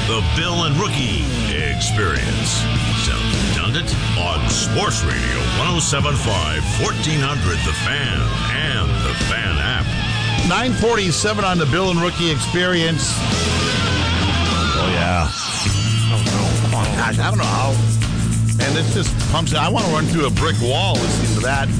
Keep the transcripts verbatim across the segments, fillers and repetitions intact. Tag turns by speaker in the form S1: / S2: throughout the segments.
S1: The Bill and Rookie Experience. Sounds redundant? On Sports Radio one oh seven point five, fourteen hundred The Fan and the Fan app.
S2: nine forty-seven on the Bill and Rookie Experience. Oh, yeah. Oh, no. Come on, gosh, I don't know how. Man, this just pumps. I want to run through a brick wall listening to that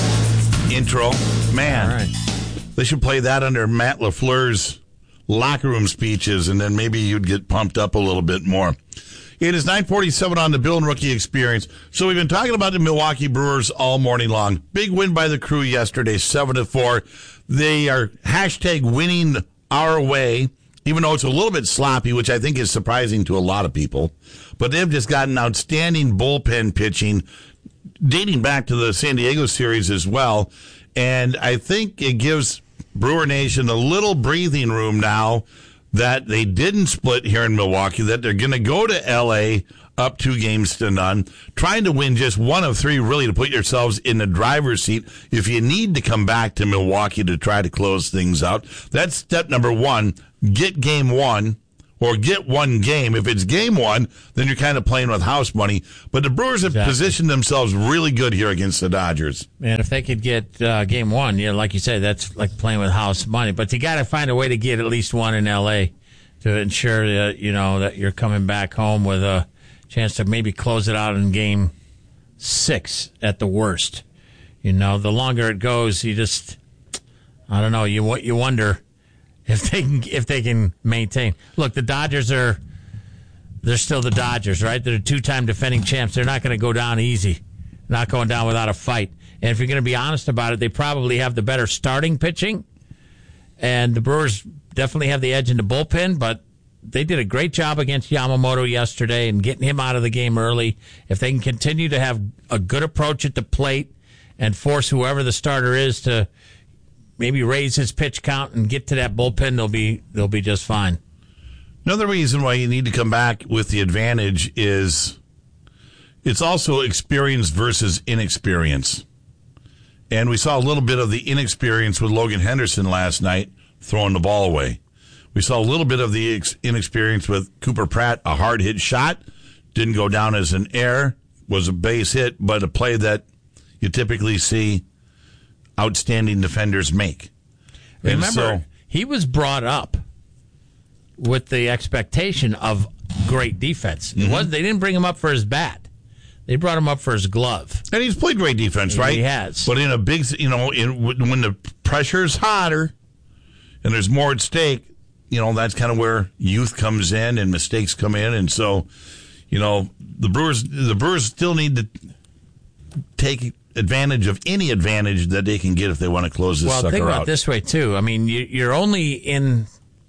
S2: intro. Man,
S3: all right.
S2: They should play that under Matt LaFleur's locker room speeches, and then maybe you'd get pumped up a little bit more. It is nine forty-seven on the Bill and Rookie Experience. So we've been talking about the Milwaukee Brewers all morning long. Big win by the Crew yesterday, seven to four. They are hashtag winning our way, even though it's a little bit sloppy, which I think is surprising to a lot of people. But they've just gotten outstanding bullpen pitching, dating back to the San Diego series as well. And I think it gives Brewer Nation a little breathing room now that they didn't split here in Milwaukee, that they're going to go to L A up two games to none, trying to win just one of three, really, to put yourselves in the driver's seat if you need to come back to Milwaukee to try to close things out. That's step number one. Get game one, or get one game. If it's game one, then you're kind of playing with house money. But the Brewers have
S3: Exactly.
S2: positioned themselves really good here against the Dodgers.
S3: Man, if they could get uh, game one, yeah, like you said, that's like playing with house money. But you got to find a way to get at least one in L A to ensure that, you know, that you're coming back home with a chance to maybe close it out in game six at the worst. You know, the longer it goes, you just, I don't know, you you wonder if they can if they can maintain. Look, the Dodgers are, they're still the Dodgers, right? They're two-time defending champs. They're not going to go down easy, not going down without a fight. And if you're going to be honest about it, they probably have the better starting pitching, and the Brewers definitely have the edge in the bullpen, but they did a great job against Yamamoto yesterday and getting him out of the game early. If they can continue to have a good approach at the plate and force whoever the starter is to maybe raise his pitch count and get to that bullpen, they'll be they'll be just fine.
S2: Another reason why you need to come back with the advantage is it's also experience versus inexperience. And we saw a little bit of the inexperience with Logan Henderson last night throwing the ball away. We saw a little bit of the ex- inexperience with Cooper Pratt, a hard hit shot, didn't go down as an error, was a base hit, but a play that you typically see outstanding defenders make. And
S3: Remember,
S2: so,
S3: he was brought up with the expectation of great defense. It was, they didn't bring him up for his bat. They brought him up for his glove.
S2: and he's played great defense, right?
S3: He has.
S2: But in a big, you know, in, when the pressure's hotter and there's more at stake, you know, that's kind of where youth comes in and mistakes come in. And so, you know, the Brewers, the Brewers still need to take advantage of any advantage that they can get if they want to close this
S3: Well,
S2: sucker
S3: think about
S2: out.
S3: it this way, too. I mean, you, you're only in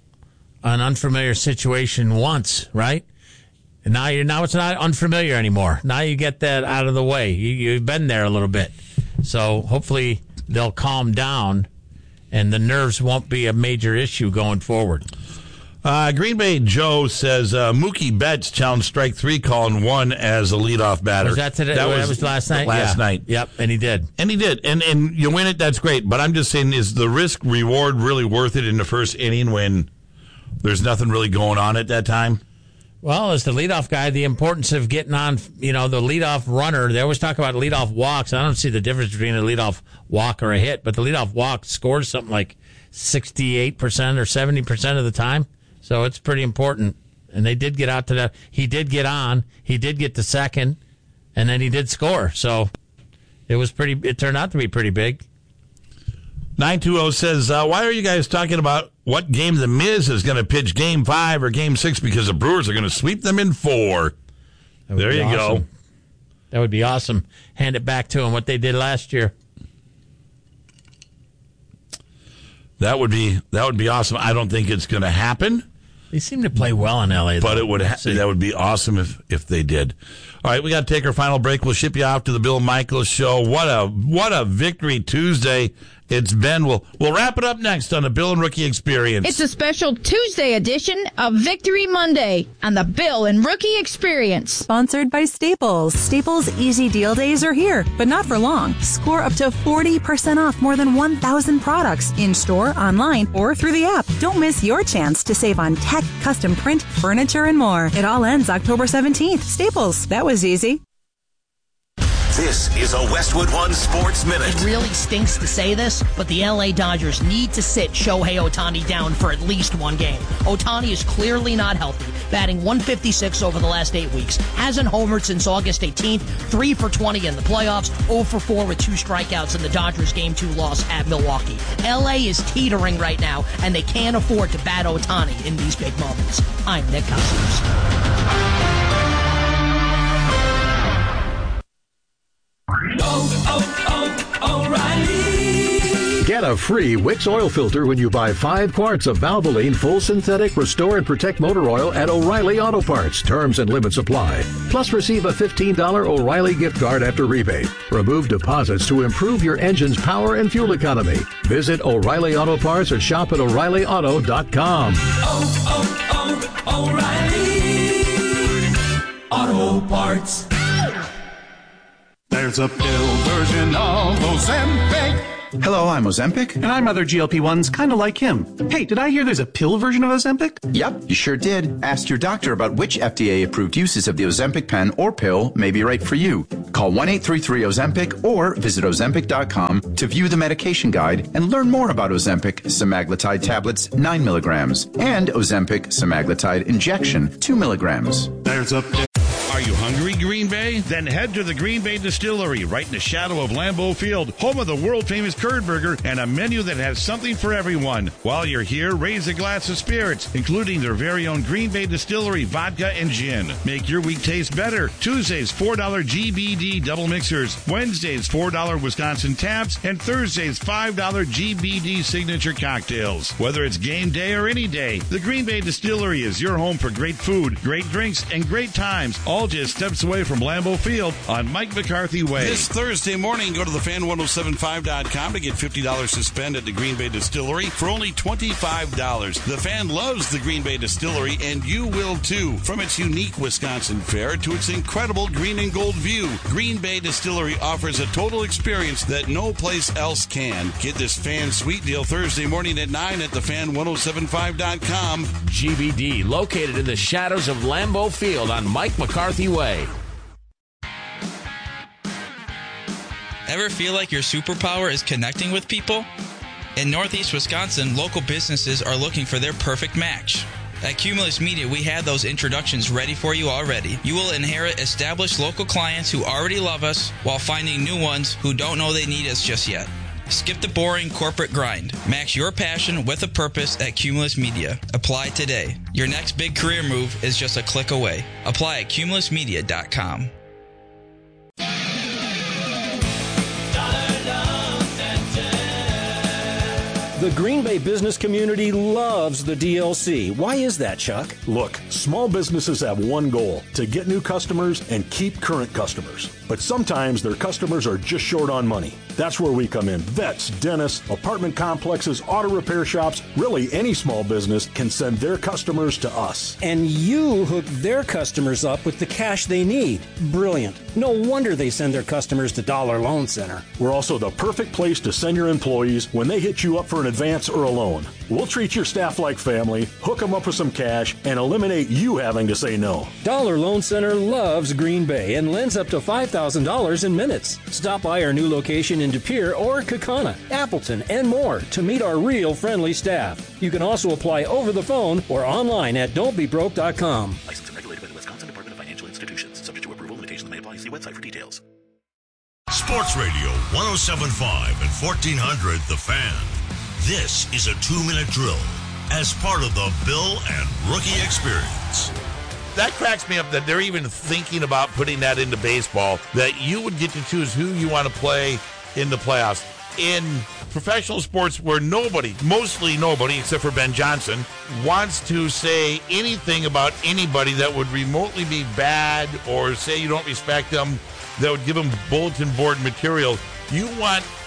S3: an unfamiliar situation once, right? And now you're now it's not unfamiliar anymore. Now you get that out of the way. You, you've been there a little bit. So hopefully they'll calm down and the nerves won't be a major issue going forward.
S2: Uh, Green Bay Joe says uh, Mookie Betts challenged strike three call and won as a leadoff batter.
S3: Was that today? That was, that was last night?
S2: Last
S3: yeah.
S2: night.
S3: Yep, and he did.
S2: And he did. And and you win it, that's great. But I'm just saying, is the risk reward really worth it in the first inning when there's nothing really going on at that time?
S3: Well, as the leadoff guy, the importance of getting on, you know, the leadoff runner, they always talk about leadoff walks. I don't see the difference between a leadoff walk or a hit, but the leadoff walk scores something like sixty-eight percent or seventy percent of the time. So it's pretty important. And they did get out to that. He did get on. He did get to second, and then he did score. So it was pretty, it turned out to be pretty big.
S2: nine two zero says, uh, why are you guys talking about what game the Miz is going to pitch, game five or game six, because the Brewers are going to sweep them in four?
S3: That would
S2: There
S3: be
S2: you
S3: awesome.
S2: go.
S3: That would be awesome. Hand it back to him, what they did last year.
S2: That would be that would be awesome. I don't think it's going to happen,
S3: They seem to play well in L A,
S2: but
S3: though.
S2: it would ha- that would be awesome if, if they did. All right, we got to take our final break. We'll ship you off to the Bill Michaels Show. What a what a victory Tuesday It's Ben. We'll, we'll wrap it up next on the Bill and Rookie Experience.
S4: It's a special Tuesday edition of Victory Monday on the Bill and Rookie Experience.
S5: Sponsored by Staples. Staples Easy Deal Days are here, but not for long. Score up to forty percent off more than one thousand products in-store, online, or through the app. Don't miss your chance to save on tech, custom print, furniture, and more. It all ends October seventeenth. Staples. That was easy.
S6: This is a Westwood One Sports Minute.
S7: It really stinks to say this, but the L A Dodgers need to sit Shohei Ohtani down for at least one game. Ohtani is clearly not healthy, batting one fifty-six over the last eight weeks. Hasn't homered since August eighteenth, three for twenty in the playoffs, zero for four with two strikeouts in the Dodgers' Game two loss at Milwaukee. L A is teetering right now, and they can't afford to bat Ohtani in these big moments. I'm Nick Cousins.
S8: Oh, oh, oh, O'Reilly. Get a free Wix oil filter when you buy five quarts of Valvoline Full Synthetic Restore and Protect Motor Oil at O'Reilly Auto Parts. Terms and limits apply. Plus, receive a fifteen dollars O'Reilly gift card after rebate. Remove deposits to improve your engine's power and fuel economy. Visit O'Reilly Auto Parts or shop at O'Reilly Auto dot com.
S9: Oh, oh, oh, O'Reilly Auto Parts.
S10: There's a pill version of Ozempic.
S11: Hello, I'm Ozempic.
S10: And I'm other G L P ones kind of like him. Hey, did I hear there's a pill version of Ozempic?
S11: Yep, you sure did. Ask your doctor about which F D A-approved uses of the Ozempic pen or pill may be right for you. Call one eight three three Ozempic or visit Ozempic dot com to view the medication guide and learn more about Ozempic semaglutide tablets nine milligrams and Ozempic semaglutide injection two milligrams.
S10: There's a pill.
S1: Are you hungry, Green Bay? Then head to the Green Bay Distillery, right in the shadow of Lambeau Field, home of the world-famous curd burger and a menu that has something for everyone. While you're here, raise a glass of spirits, including their very own Green Bay Distillery vodka and gin. Make your week taste better. Tuesdays, four dollars G B D double mixers. Wednesdays, four dollars Wisconsin taps. And Thursdays, five dollars G B D signature cocktails. Whether it's game day or any day, the Green Bay Distillery is your home for great food, great drinks, and great times, all just steps away from Lambeau Field on Mike McCarthy Way.
S12: This Thursday morning, go to the fan ten seventy-five dot com to get fifty dollars to spend at the Green Bay Distillery for only twenty-five dollars. The Fan loves the Green Bay Distillery, and you will too. From its unique Wisconsin fare to its incredible green and gold view, Green Bay Distillery offers a total experience that no place else can. Get this Fan Sweet Deal Thursday morning at nine at the fan ten seventy-five dot com.
S13: G B D, located in the shadows of Lambeau Field on Mike McCarthy Way.
S14: Ever feel like your superpower is connecting with people? In Northeast Wisconsin, local businesses are looking for their perfect match. At Cumulus Media, we have those introductions ready for you already. You will inherit established local clients who already love us while finding new ones who don't know they need us just yet. Skip the boring corporate grind. Match your passion with a purpose at Cumulus Media. Apply today. Your next big career move is just a click away. Apply at cumulus media dot com.
S15: The Green Bay business community loves the D L C. Why is that, Chuck?
S16: Look, small businesses have one goal, to get new customers and keep current customers. But sometimes their customers are just short on money. That's where we come in. Vets, dentists, apartment complexes, auto repair shops, really any small business can send their customers to us.
S15: And you hook their customers up with the cash they need. Brilliant. No wonder they send their customers to Dollar Loan Center.
S16: We're also the perfect place to send your employees when they hit you up for an advance or a loan. We'll treat your staff like family, hook them up with some cash, and eliminate you having to say no.
S15: Dollar Loan Center loves Green Bay and lends up to five thousand dollars in minutes. Stop by our new location in De Pere or Kaukauna, Appleton, and more to meet our real friendly staff. You can also apply over the phone or online at don't be broke dot com.
S17: Licensed and regulated by the Wisconsin Department of Financial Institutions. Subject to approval, limitations may apply. See website for details.
S1: Sports Radio one oh seven point five and fourteen hundred The Fan. This is a two-minute drill as part of the Bill and Rookie Experience.
S2: That cracks me up that they're even thinking about putting that into baseball, that you would get to choose who you want to play in the playoffs. In professional sports where nobody, mostly nobody, except for Ben Johnson, wants to say anything about anybody that would remotely be bad or say you don't respect them, that would give them bulletin board material, you want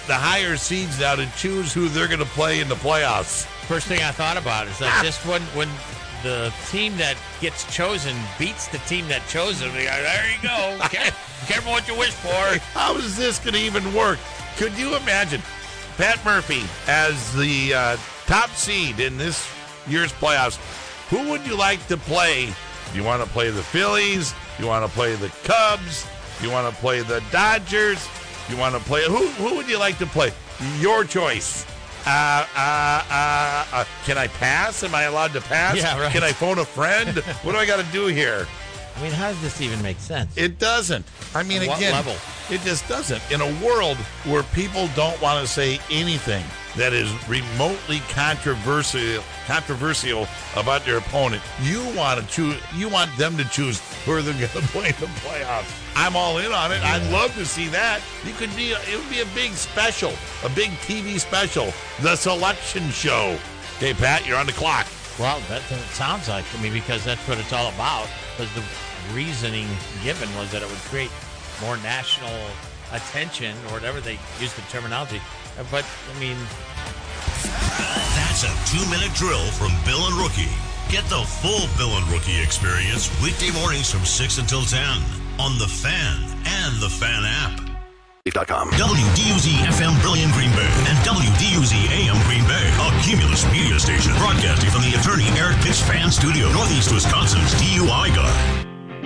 S2: the higher seeds now to choose who they're going to play in the playoffs.
S3: First thing I thought about is that just when when the team that gets chosen beats the team that chose them, they go, there you go. Care- Careful what you wish for.
S2: How is this going to even work? Could you imagine Pat Murphy as the uh, top seed in this year's playoffs? Who would you like to play? Do you want to play the Phillies? Do you want to play the Cubs? Do you want to play the Dodgers? Do you want to play? Who, who would you like to play? Your choice. Uh, uh, uh, uh, can I pass? Am I allowed to pass?
S3: Yeah, right.
S2: Can I phone a friend? What do I got to do here?
S3: I mean, how does this even make sense?
S2: It doesn't. I mean,
S3: At what
S2: again,
S3: level?
S2: It just doesn't. In a world where people don't want to say anything that is remotely controversial, controversial about their opponent, you want to choose. You want them to choose who they're going to play in the playoffs. I'm all in on it. Yeah. I'd love to see that. You could be. It would be a big special, a big T V special, the selection show. Okay, Pat, you're on the clock.
S3: Well, that sounds like to me because that's what it's all about. Because the reasoning given was that it would create more national attention or whatever they use the terminology. But, I mean...
S18: That's a two-minute drill from Bill and Rookie. Get the full Bill and Rookie experience weekday mornings from six until ten on The Fan and the Fan app.
S17: Com.
S18: W D U Z F M Brilliant Green Bay and W D U Z A M Green Bay, a Cumulus media station broadcasting from the attorney Eric Pitts Fan Studio, Northeast Wisconsin's D U I guy.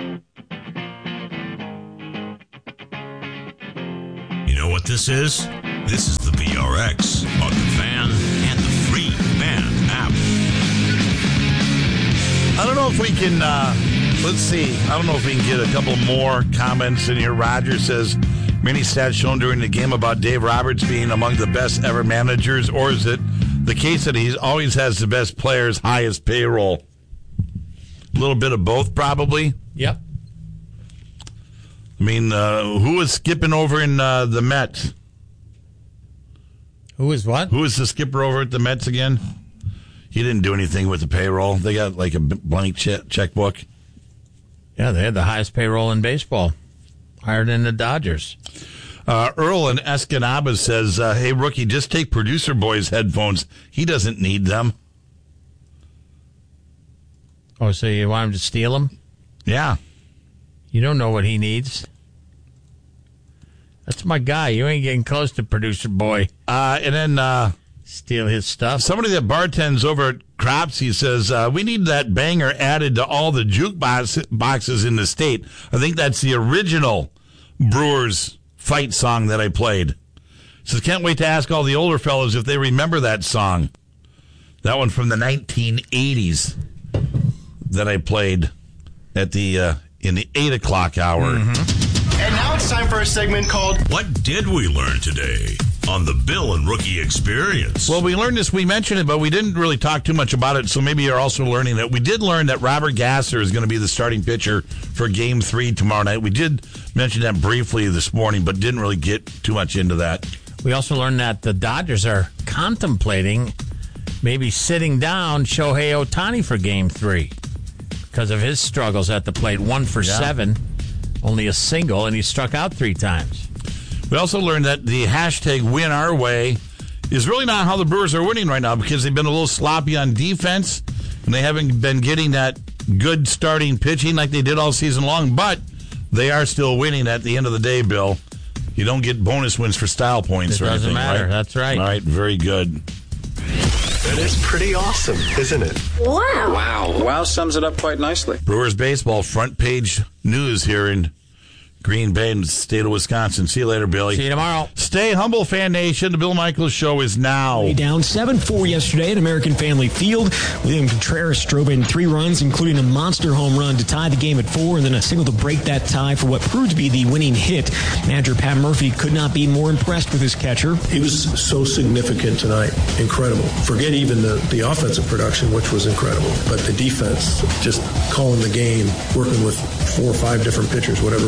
S18: You know what this is? This is the B R X on the Fan and the free Fan app.
S2: I don't know if we can, uh, let's see. I don't know if we can get a couple more comments in here. Roger says, many stats shown during the game about Dave Roberts being among the best ever managers, or is it the case that he always has the best players, highest payroll? A little bit of both, probably.
S3: Yep.
S2: I mean, uh, who was skipping over in uh, the Mets?
S3: Who is what?
S2: Who was the skipper over at the Mets again? He didn't do anything with the payroll. They got like a blank che- checkbook.
S3: Yeah, they had the highest payroll in baseball. Higher than the Dodgers.
S2: Uh, Earl in Escanaba says, uh, hey, Rookie, just take Producer Boy's headphones. He doesn't need them.
S3: Oh, so you want him to steal them?
S2: Yeah.
S3: You don't know what he needs. That's my guy. You ain't getting close to Producer Boy.
S2: Uh, and then... Uh,
S3: steal his stuff.
S2: Somebody that bartends over at Cropsey says, uh, we need that banger added to all the jukebox boxes in the state. I think that's the original Brewers fight song that I played. Says, can't wait to ask all the older fellows if they remember that song. That one from the nineteen eighties that I played at the uh, in the eight o'clock hour.
S18: Mm-hmm. And now it's time for a segment called What Did We Learn Today? On the Bill and Rookie Experience.
S2: Well, we learned this. We mentioned it, but we didn't really talk too much about it, so maybe you're also learning it. We did learn that Robert Gasser is going to be the starting pitcher for Game three tomorrow night. We did mention that briefly this morning, but didn't really get too much into that.
S3: We also learned that the Dodgers are contemplating maybe sitting down Shohei Ohtani for Game three because of his struggles at the plate. One for yeah. seven, only a single, and he struck out three times.
S2: We also learned that the hashtag win our way is really not how the Brewers are winning right now because they've been a little sloppy on defense and they haven't been getting that good starting pitching like they did all season long, but they are still winning at the end of the day, Bill. You don't get bonus wins for style points
S3: it
S2: or
S3: doesn't
S2: anything,
S3: matter.
S2: Right?
S3: That's right.
S2: All right, very good.
S17: That is pretty awesome, isn't it?
S19: Wow.
S17: Wow. Wow sums it up quite nicely.
S2: Brewers baseball front page news here in Green Bay and the state of Wisconsin. See you later, Billy.
S3: See you tomorrow.
S2: Stay humble, Fan Nation. The Bill Michaels Show is now.
S20: Down seven four yesterday at American Family Field. William Contreras drove in three runs, including a monster home run to tie the game at four, and then a single to break that tie for what proved to be the winning hit. Manager Pat Murphy could not be more impressed with his catcher.
S21: He was so significant tonight. Incredible. Forget even the, the offensive production, which was incredible, but the defense, just calling the game, working with four or five different pitchers, whatever we threw out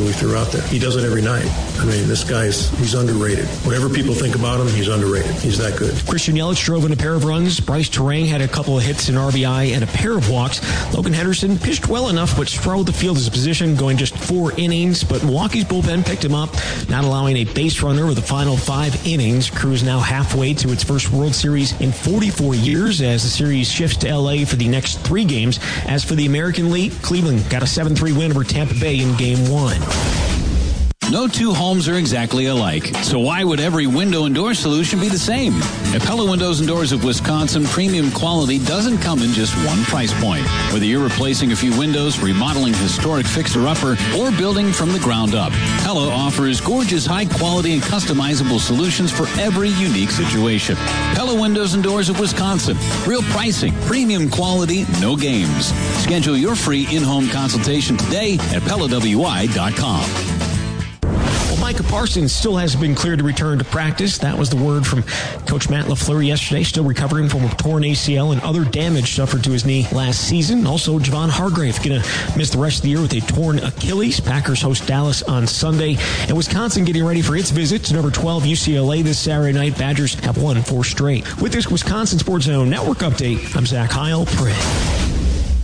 S21: out there. He does it every night. I mean, this guy's, he's underrated. Whatever people think about him, he's underrated. He's that good.
S20: Christian Yelich drove in a pair of runs. Bryce Terang had a couple of hits, an R B I, and a pair of walks. Logan Henderson pitched well enough, but struggled to field his position, going just four innings. But Milwaukee's bullpen picked him up, not allowing a base runner with the final five innings. Crew's now halfway to its first World Series in forty-four years as the series shifts to L A for the next three games. As for the American League, Cleveland got a seven three win over Tampa Bay in Game one.
S19: No two homes are exactly alike, so why would every window and door solution be the same? At Pella Windows and Doors of Wisconsin, premium quality doesn't come in just one price point. Whether you're replacing a few windows, remodeling historic fixer-upper, or building from the ground up, Pella offers gorgeous, high-quality, and customizable solutions for every unique situation. Pella Windows and Doors of Wisconsin. Real pricing, premium quality, no games. Schedule your free in-home consultation today at Pella W I dot com.
S20: Micah Parsons still hasn't been cleared to return to practice. That was the word from Coach Matt LaFleur yesterday, still recovering from a torn A C L and other damage suffered to his knee last season. Also, Javon Hargrave going to miss the rest of the year with a torn Achilles. Packers host Dallas on Sunday. And Wisconsin getting ready for its visit to number twelve U C L A this Saturday night. Badgers have won four straight. With this Wisconsin Sports Zone Network update, I'm Zach Heil. Print.